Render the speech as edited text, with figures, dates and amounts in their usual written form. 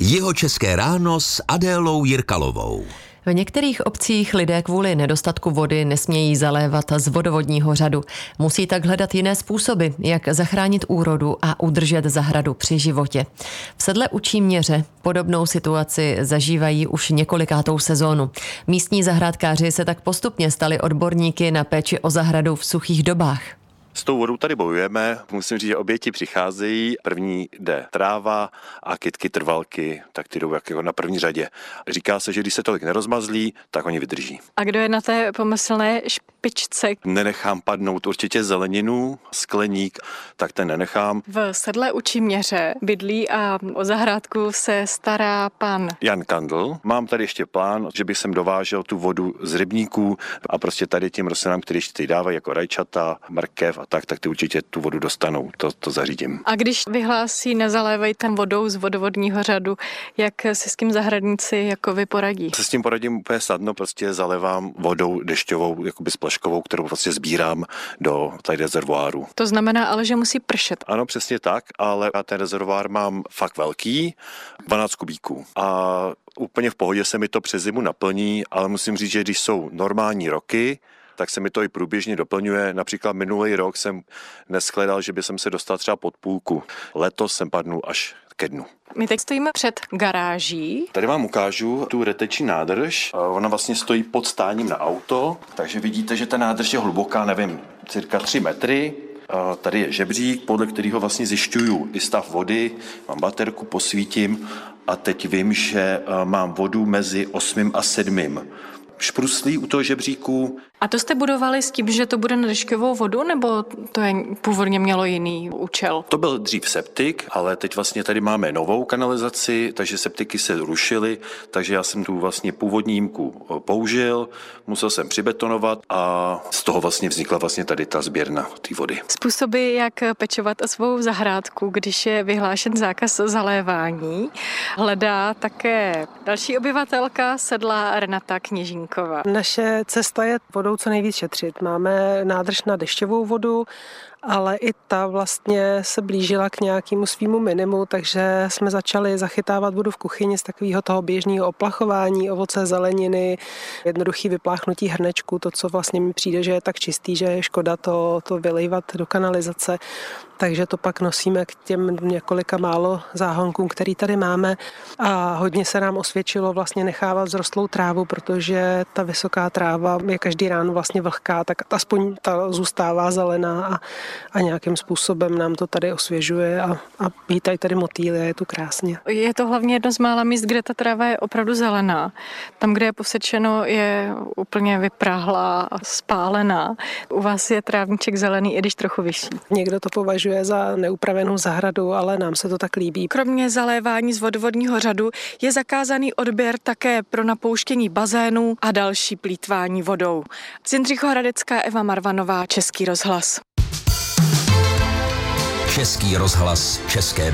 Jihočeské ráno s Adélou Jirkalovou. V některých obcích lidé kvůli nedostatku vody nesmějí zalévat z vodovodního řadu. Musí tak hledat jiné způsoby, jak zachránit úrodu a udržet zahradu při životě. V Sedle u Číměře podobnou situaci zažívají už několikátou sezónu. Místní zahrádkáři se tak postupně stali odborníky na péči o zahradu v suchých dobách. S tou vodou tady bojujeme, musím říct, že oběti přicházejí, první jde tráva a kytky, trvalky, tak ty jdou jako na první řadě. Říká se, že když se tolik nerozmazlí, tak oni vydrží. A kdo je na té pomyslné špičce? Nenechám padnout určitě zeleninu, skleník, tak ten nenechám. V Sedle u Číměře bydlí a o zahrádku se stará pan Jan Kandl. Mám tady ještě plán, že bych sem dovážel tu vodu z rybníků a prostě tady těm rostlinám, které ještě dávají jako rajčata, mrkev a tak ty určitě tu vodu dostanou, to zařídím. A když vyhlásí nezalévají ten vodou z vodovodního řadu, jak si s tím zahradníci jako vy poradí? Se s tím poradím úplně snadno, prostě zalévám vodou dešťovou, jakoby splaškovou, kterou vlastně sbírám do tady rezervoáru. To znamená ale, že musí pršet. Ano, přesně tak, ale já ten rezervoár mám fakt velký, 12 kubíků. A úplně v pohodě se mi to přes zimu naplní, ale musím říct, že když jsou normální roky, tak se mi to i průběžně doplňuje. Například minulý rok jsem neshledal, že by jsem se dostal třeba pod půlku. Letos jsem padnul až ke dnu. My teď stojíme před garáží. Tady vám ukážu tu reteční nádrž. Ona vlastně stojí pod stáním na auto, takže vidíte, že ta nádrž je hluboká, nevím, cirka 3 metry. Tady je žebřík, podle kterého vlastně zjišťuju i stav vody. Mám baterku, posvítím a teď vím, že mám vodu mezi 8. a 7. špruslí u toho žebříku. A to jste budovali s tím, že to bude na dešťovou vodu, nebo to původně mělo jiný účel? To byl dřív septik, ale teď vlastně tady máme novou kanalizaci, takže septiky se rušily, takže já jsem tu vlastně původní jímku použil, musel jsem přibetonovat a z toho vlastně vznikla vlastně tady ta sběrna té vody. Způsoby, jak pečovat o svou zahrádku, když je vyhlášen zákaz zalévání, hledá také další obyvatelka Sedla Renata Kněžínková. Naše cesta je vodou co nejvíc šetřit. Máme nádrž na dešťovou vodu, ale i ta vlastně se blížila k nějakému svýmu minimu, takže jsme začali zachytávat vodu v kuchyni z takového toho běžného oplachování, ovoce, zeleniny, jednoduchý vypláchnutí hrnečku, to, co vlastně mi přijde, že je tak čistý, že je škoda to vylejvat do kanalizace. Takže to pak nosíme k těm několika málo záhonkům, který tady máme. A hodně se nám osvědčilo vlastně nechávat vzrostlou trávu, protože ta vysoká tráva je každý ráno vlastně vlhká, tak aspoň ta zůstává zelená a nějakým způsobem nám to tady osvěžuje a vítají tady motýly a je tu krásně. Je to hlavně jedno z mála míst, kde ta tráva je opravdu zelená. Tam, kde je posečeno, je úplně vyprahlá a spálená. U vás je trávníček zelený, i když trochu vyšší. Někdo to považuje za neupravenou zahradu, ale nám se to tak líbí. Kromě zalévání z vodovodního řadu je zakázaný odběr také pro napouštění bazénů a další plýtvání vodou. Z Jindřichohradecká Eva Marvanová, Český rozhlas. Český rozhlas České